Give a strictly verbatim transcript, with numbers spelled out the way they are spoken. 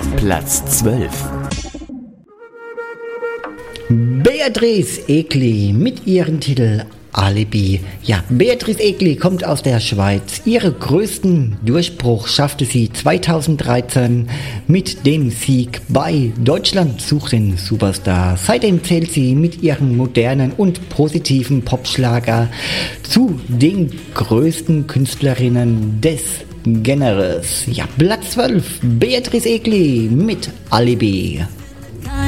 Platz zwölf. Beatrice Egli mit ihrem Titel Alibi. Ja, Beatrice Egli kommt aus der Schweiz. Ihren größten Durchbruch schaffte sie zweitausenddreizehn mit dem Sieg bei Deutschland sucht den Superstar. Seitdem zählt sie mit ihrem modernen und positiven Popschlager zu den größten Künstlerinnen des Genres. Ja, Platz zwölf, Beatrice Egli mit Alibi.